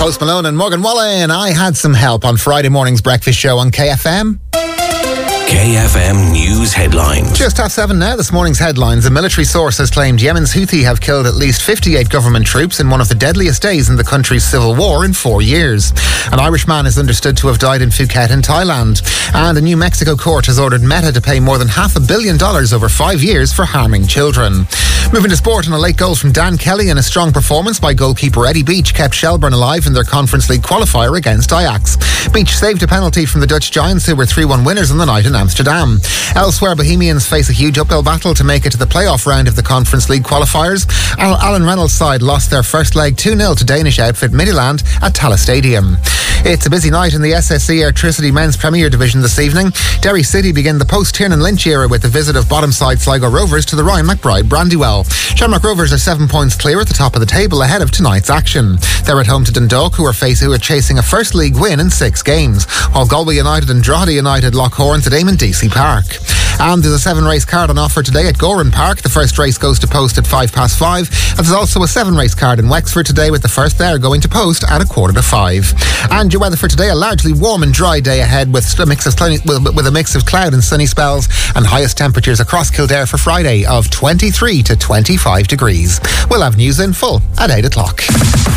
Post Malone and Morgan Wallen. I had some help on Friday morning's breakfast show on KFM. KFM News Headlines. Just 7:30 now, this morning's headlines. A military source has claimed Yemen's Houthi have killed at least 58 government troops in one of the deadliest days in the country's civil war in 4 years. An Irish man is understood to have died in Phuket in Thailand. And a New Mexico court has ordered Meta to pay more than $500 million over 5 years for harming children. Moving to sport, and a late goal from Dan Kelly and a strong performance by goalkeeper Eddie Beach kept Shelburne alive in their Conference League qualifier against Ajax. Beach saved a penalty from the Dutch Giants, who were 3-1 winners on the night in Amsterdam. Elsewhere, Bohemians face a huge uphill battle to make it to the playoff round of the Conference League qualifiers. Alan Reynolds' side lost their first leg 2-0 to Danish outfit Midtjylland at Tallaght Stadium. It's a busy night in the SSE Airtricity Men's Premier Division this evening. Derry City begin the post-Tiernan Lynch era with the visit of bottom side Sligo Rovers to the Ryan McBride Brandywell. Shamrock Rovers are 7 points clear at the top of the table ahead of tonight's action. They're at home to Dundalk, who are chasing a first league win in 6 games, while Galway United and Drogheda United lock horns at Eamon Deacy Park. And there's a 7-race card on offer today at Goran Park. The first race goes to post at 5:05. And there's also a 7-race card in Wexford today, with the first there going to post at 4:45. And your weather for today: a largely warm and dry day ahead with a mix of cloud and sunny spells, and highest temperatures across Kildare for Friday of 23 to 25 degrees. We'll have news in full at 8 o'clock.